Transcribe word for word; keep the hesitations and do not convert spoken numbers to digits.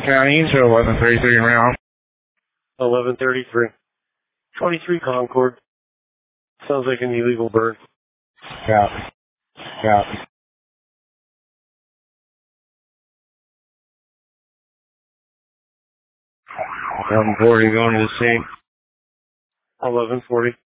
County to eleven thirty-three around. eleven thirty-three. twenty-three Concord. Sounds like an illegal bird. Yeah. Yeah. eleven forty going to the scene. eleven forty.